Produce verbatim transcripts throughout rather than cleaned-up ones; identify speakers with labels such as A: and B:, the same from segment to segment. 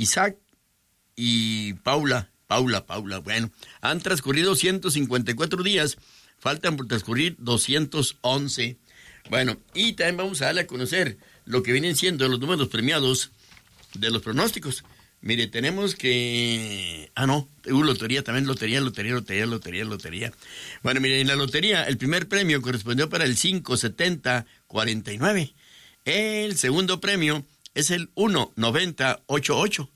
A: Isaac y Paula, Paula, Paula, bueno, han transcurrido ciento cincuenta y cuatro días, faltan por transcurrir doscientos once. Bueno, y también vamos a darle a conocer lo que vienen siendo los números premiados de los pronósticos. Mire, tenemos que... Ah, no, hubo lotería, también lotería, lotería, lotería, lotería, lotería. Bueno, mire, en la lotería el primer premio correspondió para el cinco setenta cuarenta y nueve. El segundo premio es el uno noventa ochenta y ocho.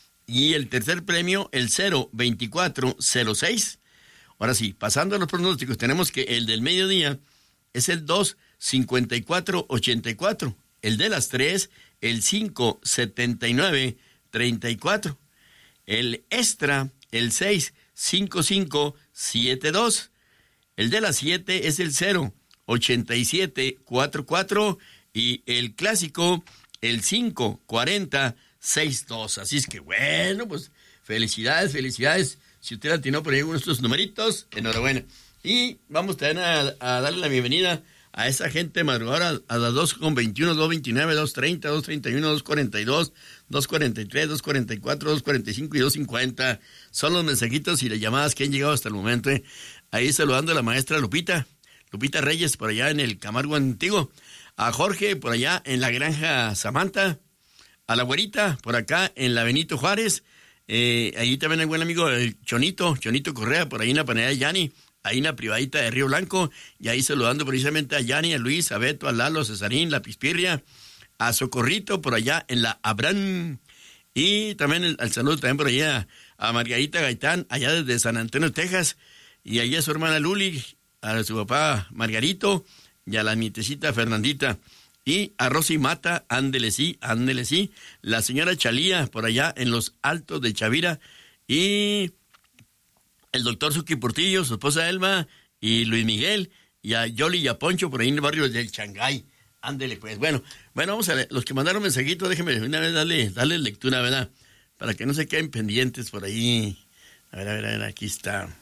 A: Y el tercer premio, el cero veinticuatro cero seis. Ahora sí, pasando a los pronósticos, tenemos que el del mediodía es el dos cincuenta y cuatro ochenta y cuatro. El de las tres, el cinco setenta y nueve treinta y cuatro. El extra, el seis cincuenta y cinco setenta y dos. El de las siete es el cero ochenta y siete cuarenta y cuatro. Y el clásico, el cinco cuarenta sesenta y dos. Así es que bueno, pues felicidades, felicidades. Si usted atinó por ahí uno de estos numeritos, enhorabuena. Y vamos también a, a darle la bienvenida a esa gente madrugadora a las dos con veintiuno, dos veintinueve, dos treinta, dos treinta y uno, dos cuarenta y dos, dos cuarenta y tres, dos cuarenta y cuatro, dos cuarenta y cinco y dos cincuenta. Son los mensajitos y las llamadas que han llegado hasta el momento. ¿eh? Ahí saludando a la maestra Lupita, Lupita Reyes por allá en el Camargo Antiguo, a Jorge por allá en la Granja Samantha, a la güerita por acá en la Benito Juárez, eh, ahí también el buen amigo el Chonito, Chonito Correa por ahí en la panadería de Yani, ahí en la privadita de Río Blanco, y ahí saludando precisamente a Yani, a Luis, a Beto, a Lalo, a Cesarín, la Pispirria, a Socorrito por allá en la Abrán, y también el, el saludo también por allá a Margarita Gaitán, allá desde San Antonio, Texas, y allá a su hermana Luli, a su papá Margarito, y a la nietecita Fernandita, y a Rosy Mata, ándele sí, ándele sí, la señora Chalía por allá en los Altos de Chavira, y el doctor Suki Portillo, su esposa Elma, y Luis Miguel, y a Yoli y a Poncho por ahí en el barrio del Changay. Ándele pues. Bueno, bueno, vamos a ver, los que mandaron mensajitos, déjenme una vez darle, darle lectura, ¿verdad? Para que no se queden pendientes por ahí. A ver, a ver, a ver, aquí está.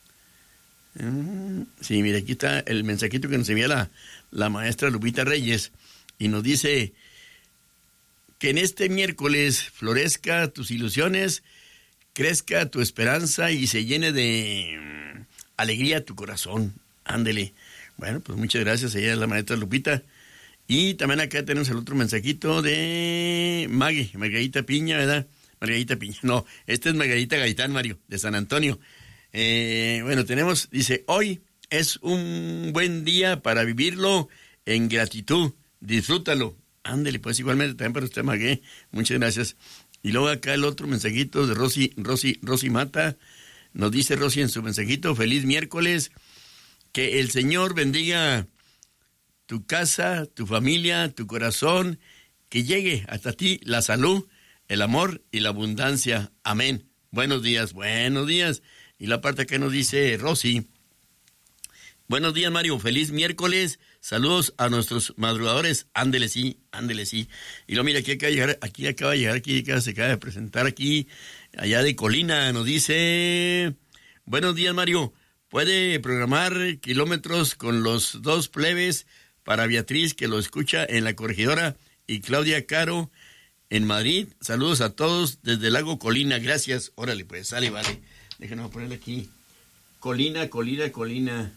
A: Sí, mire, aquí está el mensajito que nos envía la, la maestra Lupita Reyes, y nos dice que en este miércoles florezca tus ilusiones, crezca tu esperanza y se llene de alegría tu corazón. Ándele. Bueno, pues muchas gracias, ella es la maestra Lupita. Y también acá tenemos el otro mensajito de Maggie, Margarita Piña, ¿verdad? Margarita Piña, no, este es Margarita Gaitán, Mario, de San Antonio. Eh, bueno, tenemos, dice, hoy es un buen día para vivirlo en gratitud, disfrútalo. Ándele, pues igualmente también para usted, Magué, muchas gracias. Y luego acá el otro mensajito de Rosy, Rosy, Rosy Mata, nos dice Rosy en su mensajito, feliz miércoles, que el Señor bendiga tu casa, tu familia, tu corazón, que llegue hasta ti la salud, el amor y la abundancia. Amén. Buenos días, buenos días. Y la parte que nos dice Rosy, buenos días, Mario, feliz miércoles, saludos a nuestros madrugadores, ándele sí, ándele sí. Y luego mira, aquí acaba de llegar, aquí acaba de llegar, aquí acaba, se acaba de presentar aquí, allá de Colina, nos dice, buenos días, Mario, puede programar kilómetros con los dos plebes para Beatriz, que lo escucha en La Corregidora, y Claudia Caro en Madrid. Saludos a todos desde el Lago Colina, gracias. Órale, pues, sale, vale. Déjenos ponerle aquí. Colina, Colina, Colina.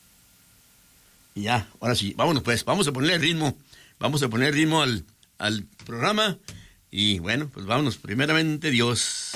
A: Y ya, ahora sí, vámonos pues, vamos a ponerle ritmo. Vamos a poner ritmo al, al programa. Y bueno, pues vámonos, primeramente Dios.